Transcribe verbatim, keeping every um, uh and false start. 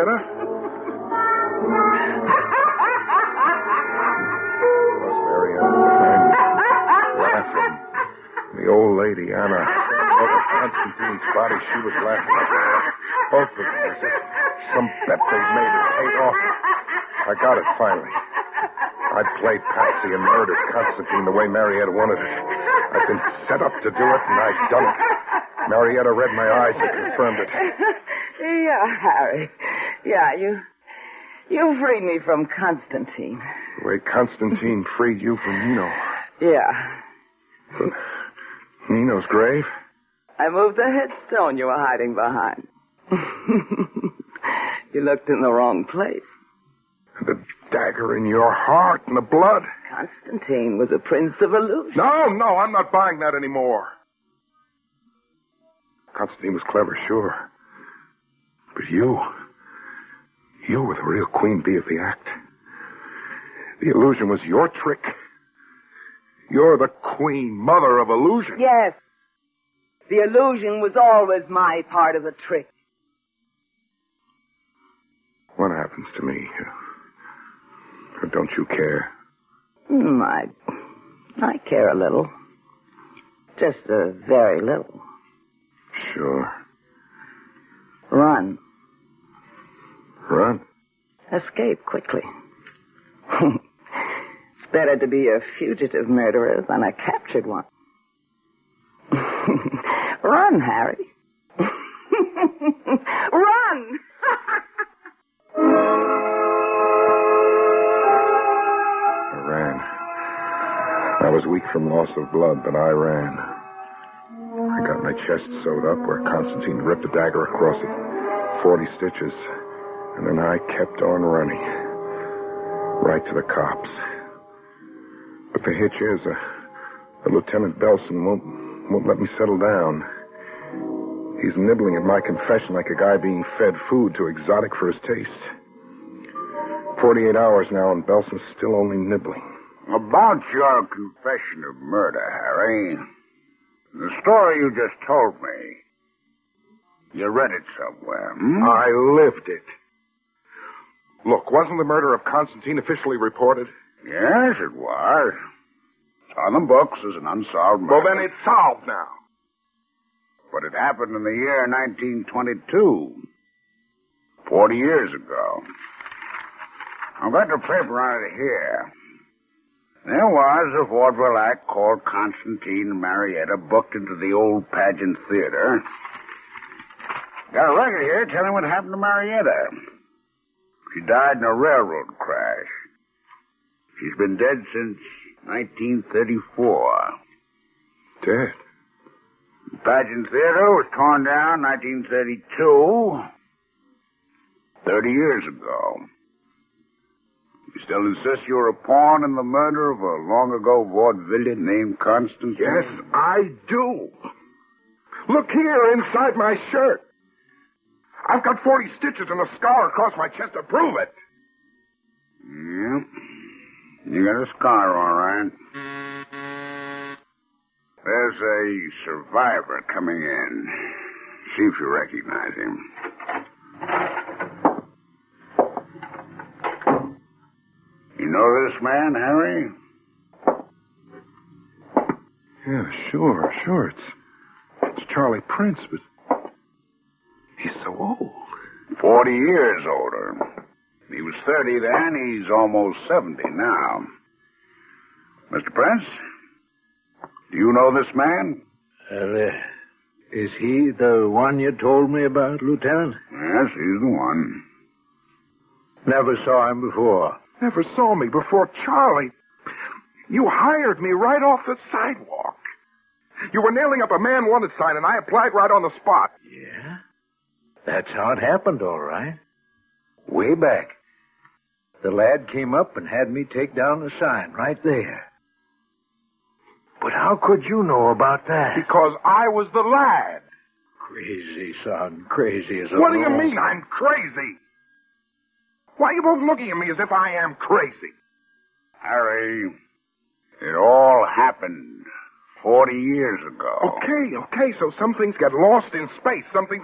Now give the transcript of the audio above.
Marietta? Was Marietta behind me, laughing. The old lady, Anna, over Constantine's body, she was laughing. Both of them, as if some bet they'd made had paid off. I got it, finally. I played Patsy and murdered Constantine the way Marietta wanted it. I'd been set up to do it, and I'd done it. Marietta read my eyes and confirmed it. Yeah, Harry. Yeah, you... You freed me from Constantine. The way Constantine freed you from Nino. Yeah. From Nino's grave? I moved the headstone you were hiding behind. You looked in the wrong place. The dagger in your heart and the blood. Constantine was a prince of illusion. No, no, I'm not buying that anymore. Constantine was clever, sure. But you... You were the real queen bee of the act. The illusion was your trick. You're the queen mother of illusion. Yes. The illusion was always my part of the trick. What happens to me? Or don't you care? Mm, I... I care a little. Just a very little. Sure. Run. Run? Escape quickly. It's better to be a fugitive murderer than a captured one. Run, Harry. Run! I ran. I was weak from loss of blood, but I ran. I got my chest sewed up where Constantine ripped a dagger across it. Forty stitches. And then I kept on running. Right to the cops. But the hitch is, uh, the Lieutenant Belson won't, won't let me settle down. He's nibbling at my confession like a guy being fed food too exotic for his taste. Forty-eight hours now, and Belson's still only nibbling. About your confession of murder, Harry, the story you just told me, you read it somewhere, hmm? I lived it. Look, wasn't the murder of Constantine officially reported? Yes, it was. It's on the books as an unsolved murder. Well, then it's solved now. But it happened in the year nineteen twenty-two. Forty years ago. I've got the paper on it here. There was a vaudeville act called Constantine and Marietta booked into the old Pageant Theater. Got a record here telling what happened to Marietta. She died in a railroad crash. She's been dead since nineteen thirty-four. Dead? The Pageant Theater was torn down in nineteen thirty-two. Thirty years ago. You still insist you were a pawn in the murder of a long-ago vaudevillian named Constantine? Yes, I do. Look here inside my shirt. I've got forty stitches and a scar across my chest to prove it. Yeah. You got a scar, all right. There's a survivor coming in. See if you recognize him. You know this man, Harry? Yeah, sure, sure. It's, it's Charlie Prince, but he's so old. Forty years older. He was thirty then. He's almost seventy now. Mister Prince, do you know this man? Uh, is he the one you told me about, Lieutenant? Yes, he's the one. Never saw him before. Never saw me before, Charlie. You hired me right off the sidewalk. You were nailing up a man wanted sign, and I applied right on the spot. Yeah? That's how it happened, all right. Way back. The lad came up and had me take down the sign right there. But how could you know about that? Because I was the lad. Crazy, son. Crazy as a What do you bull. mean I'm crazy? Why are you both looking at me as if I am crazy? Harry, it all happened forty years ago. Okay, okay, so some things get lost in space, some things